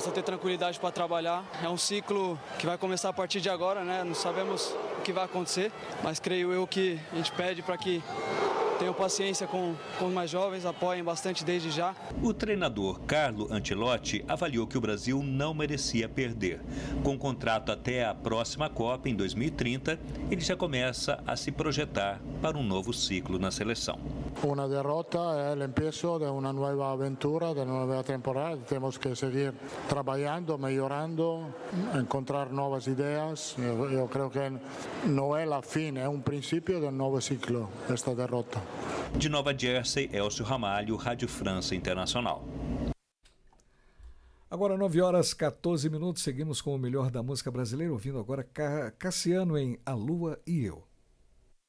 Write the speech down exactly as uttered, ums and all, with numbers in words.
possa ter tranquilidade para trabalhar. É um ciclo que vai começar a partir de agora, né? Não sabemos o que vai acontecer, mas creio eu que a gente pede para que tenham paciência com, com os mais jovens, apoiem bastante desde já. O treinador Carlo Ancelotti avaliou que o Brasil não merecia perder. Com contrato até a próxima Copa, em dois mil e trinta, ele já começa a se projetar para um novo ciclo na seleção. Uma derrota é o início de uma nova aventura, de uma nova temporada. Temos que seguir trabalhando, melhorando, encontrar novas ideias. Eu, eu creio que não é a fim, é um princípio de um novo ciclo, esta derrota. De Nova Jersey, Elcio Ramalho, Rádio França Internacional. Agora nove horas e quatorze minutos, seguimos com o melhor da música brasileira, ouvindo agora Cassiano em A Lua e Eu.